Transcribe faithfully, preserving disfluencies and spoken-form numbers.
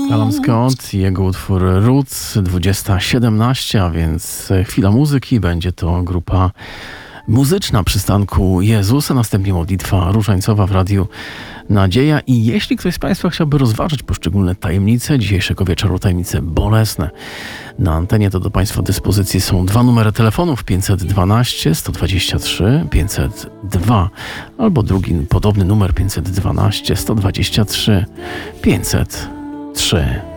Alan Scott i jego utwór Roots dwudziesta siedemnaście, a więc chwila muzyki. Będzie to grupa muzyczna przystanku Jezusa, następnie modlitwa różańcowa w Radiu Nadzieja. I jeśli ktoś z Państwa chciałby rozważyć poszczególne tajemnice dzisiejszego wieczoru, tajemnice bolesne na antenie, to do Państwa dyspozycji są dwa numery telefonów: pięćset dwanaście sto dwadzieścia trzy pięćset dwa albo drugi podobny numer pięćset dwanaście sto dwadzieścia trzy pięćset trzy.